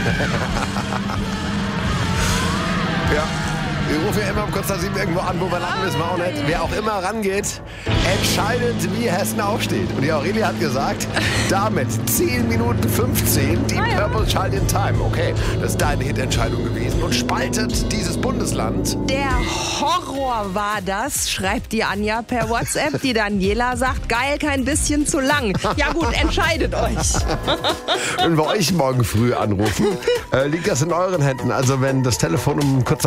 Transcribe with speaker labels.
Speaker 1: Ja. Wir rufen ja immer um kurz nach 7 irgendwo an, wo wir landen, wissen wir auch nicht. Wer auch immer rangeht, entscheidet, wie Hessen aufsteht. Und die Aurelia hat gesagt, damit 10 Minuten 15 Deep Purple Child in Time. Okay, das ist deine Hitentscheidung gewesen und spaltet dieses Bundesland.
Speaker 2: Der Horror war das, schreibt die Anja per WhatsApp. Die Daniela sagt, geil, kein bisschen zu lang. Ja gut, entscheidet euch.
Speaker 1: Wenn wir euch morgen früh anrufen, liegt das in euren Händen. Also wenn das Telefon um kurz